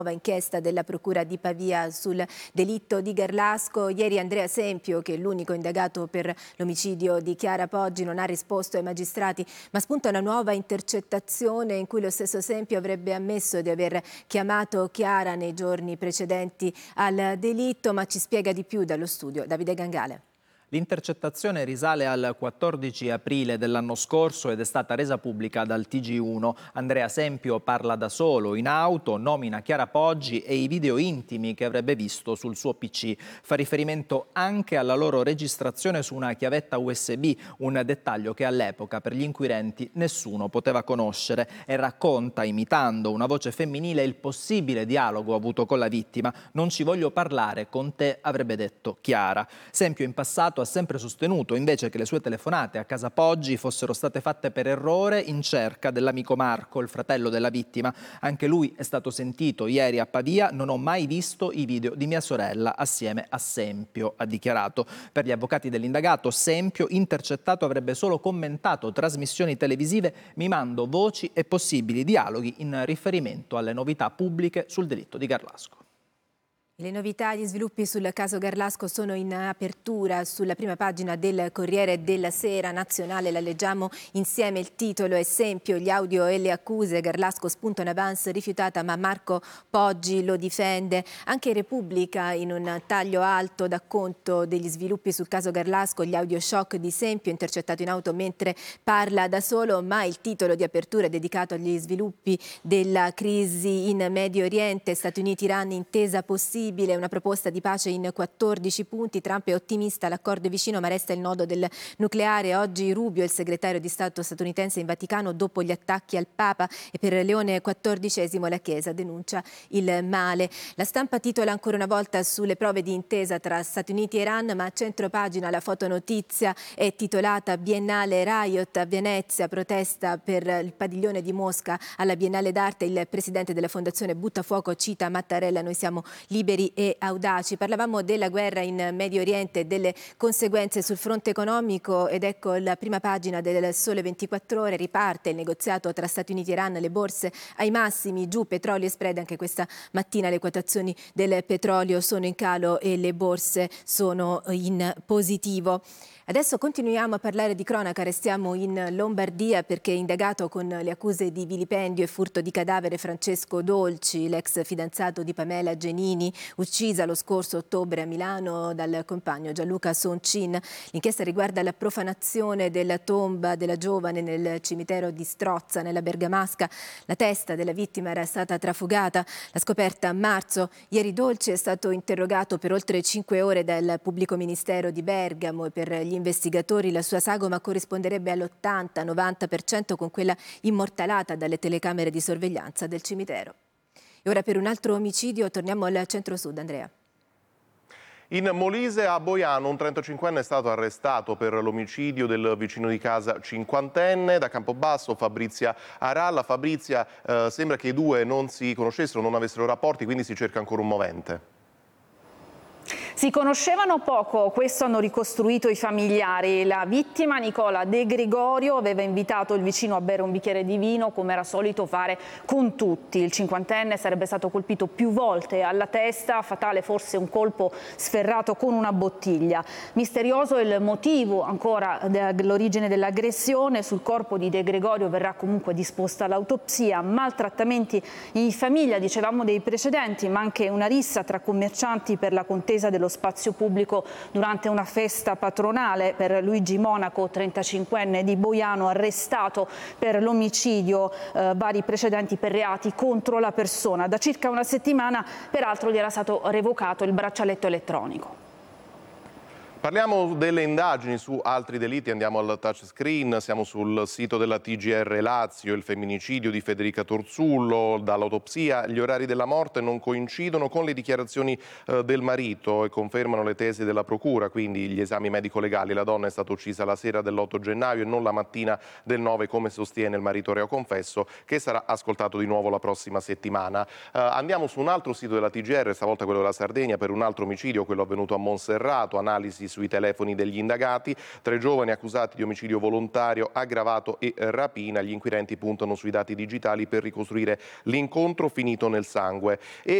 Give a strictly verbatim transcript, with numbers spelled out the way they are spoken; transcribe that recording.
Nuova inchiesta della Procura di Pavia sul delitto di Garlasco. Ieri Andrea Sempio, che è l'unico indagato per l'omicidio di Chiara Poggi, non ha risposto ai magistrati, ma spunta una nuova intercettazione in cui lo stesso Sempio avrebbe ammesso di aver chiamato Chiara nei giorni precedenti al delitto, ma ci spiega di più dallo studio Davide Gangale. L'intercettazione risale al quattordici aprile dell'anno scorso ed è stata resa pubblica dal T G uno. Andrea Sempio parla da solo in auto, nomina Chiara Poggi e i video intimi che avrebbe visto sul suo P C. Fa riferimento anche alla loro registrazione su una chiavetta U S B, un dettaglio che all'epoca per gli inquirenti nessuno poteva conoscere, e racconta, imitando una voce femminile, il possibile dialogo avuto con la vittima. «Non ci voglio parlare con te», avrebbe detto Chiara. Sempio in passato ha sempre sostenuto invece che le sue telefonate a casa Poggi fossero state fatte per errore in cerca dell'amico Marco, il fratello della vittima. Anche lui è stato sentito ieri a Pavia. «Non ho mai visto i video di mia sorella assieme a Sempio», ha dichiarato. Per gli avvocati dell'indagato, Sempio, intercettato, avrebbe solo commentato trasmissioni televisive mimando voci e possibili dialoghi in riferimento alle novità pubbliche sul delitto di Garlasco. Le novità e gli sviluppi sul caso Garlasco sono in apertura sulla prima pagina del Corriere della Sera nazionale. La leggiamo insieme, il titolo è Sempio, gli audio e le accuse, Garlasco spunta una avance rifiutata ma Marco Poggi lo difende. Anche Repubblica in un taglio alto dà conto degli sviluppi sul caso Garlasco, gli audio shock di Sempio intercettato in auto mentre parla da solo, ma il titolo di apertura è dedicato agli sviluppi della crisi in Medio Oriente, Stati Uniti-Iran, intesa possibile. Una proposta di pace in quattordici punti. Trump è ottimista, l'accordo è vicino ma resta il nodo del nucleare. Oggi Rubio, il segretario di Stato statunitense in Vaticano dopo gli attacchi al Papa, e per Leone quattordicesimo la Chiesa denuncia il male. La Stampa titola ancora una volta sulle prove di intesa tra Stati Uniti e Iran, ma a centropagina la fotonotizia è titolata Biennale Riot a Venezia, protesta per il padiglione di Mosca alla Biennale d'Arte. Il presidente della Fondazione Buttafuoco cita Mattarella: «Noi siamo liberi e audaci». Parlavamo della guerra in Medio Oriente e delle conseguenze sul fronte economico, ed ecco la prima pagina del Sole ventiquattro Ore. Riparte il negoziato tra Stati Uniti e Iran, le borse ai massimi, giù petrolio e spread. Anche questa mattina le quotazioni del petrolio sono in calo e le borse sono in positivo. Adesso continuiamo a parlare di cronaca, restiamo in Lombardia perché è indagato con le accuse di vilipendio e furto di cadavere Francesco Dolci, l'ex fidanzato di Pamela Genini, uccisa lo scorso ottobre a Milano dal compagno Gianluca Soncin. L'inchiesta riguarda la profanazione della tomba della giovane nel cimitero di Strozza, nella Bergamasca. La testa della vittima era stata trafugata. La scoperta a marzo. Ieri Dolci è stato interrogato per oltre cinque ore dal pubblico ministero di Bergamo, e per gli investigatori la sua sagoma corrisponderebbe all'ottanta novanta per cento con quella immortalata dalle telecamere di sorveglianza del cimitero. E ora per un altro omicidio torniamo al centro-sud, Andrea. In Molise a Boiano un trentacinquenne è stato arrestato per l'omicidio del vicino di casa cinquantenne. Da Campobasso Fabrizia Aralla. Fabrizia, eh, sembra che i due non si conoscessero, non avessero rapporti, quindi si cerca ancora un movente. Si conoscevano poco, questo hanno ricostruito i familiari. La vittima, Nicola De Gregorio, aveva invitato il vicino a bere un bicchiere di vino, come era solito fare con tutti. Il cinquantenne sarebbe stato colpito più volte alla testa, fatale forse un colpo sferrato con una bottiglia. Misterioso il motivo ancora dell'origine dell'aggressione. Sul corpo di De Gregorio verrà comunque disposta l'autopsia. Maltrattamenti in famiglia, dicevamo dei precedenti, ma anche una rissa tra commercianti per la contesa dello spazio pubblico durante una festa patronale. Per Luigi Monaco, trentacinquenne di Boiano, arrestato per l'omicidio, eh, vari precedenti per reati contro la persona. Da circa una settimana peraltro gli era stato revocato il braccialetto elettronico. Parliamo delle indagini su altri delitti, andiamo al touchscreen, siamo sul sito della T G R Lazio, il femminicidio di Federica Torzullo. Dall'autopsia gli orari della morte non coincidono con le dichiarazioni eh, del marito e confermano le tesi della procura, quindi gli esami medico-legali. La donna è stata uccisa la sera dell'otto gennaio e non la mattina del nove, come sostiene il marito reo confesso, che sarà ascoltato di nuovo la prossima settimana. Eh, andiamo su un altro sito della T G R, stavolta quello della Sardegna, per un altro omicidio, quello avvenuto a Monserrato. Analisi sui telefoni degli indagati. Tre giovani accusati di omicidio volontario, aggravato e rapina. Gli inquirenti puntano sui dati digitali per ricostruire l'incontro finito nel sangue. E